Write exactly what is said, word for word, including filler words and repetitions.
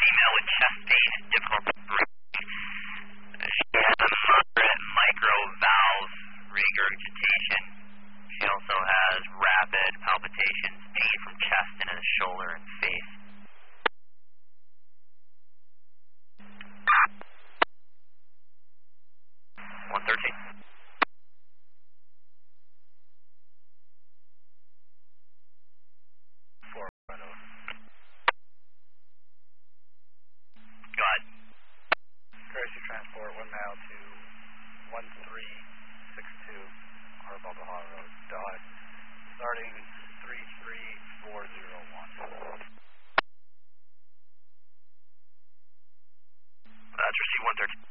female with chest pain, difficult to breathe. She has a moderate microvalve regurgitation. She also has rapid palpitations, pain from chest into the shoulder and face. one thirteen. four right over. Go ahead. Courtesy transport, one mile to one three six two Arbalbaha Road, Dodge, starting three three four zero one. That's receipt one thirteen.